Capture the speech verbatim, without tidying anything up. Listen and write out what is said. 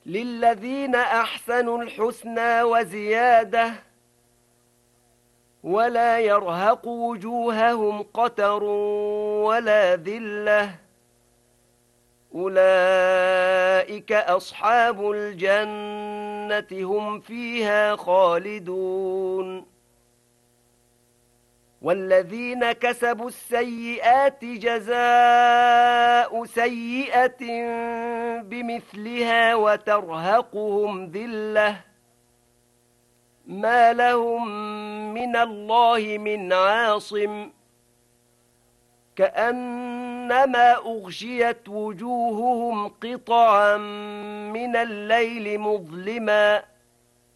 للذين أحسنوا الحسنى وزيادة ولا يرهق وجوههم قتر ولا ذلة أولئك أصحاب الجنة هم فيها خالدون والذين كسبوا السيئات جزاء سيئة بمثلها وترهقهم ذلة ما لهم من الله من عاصم كأنما أغشيت وجوههم قطعا من الليل مظلما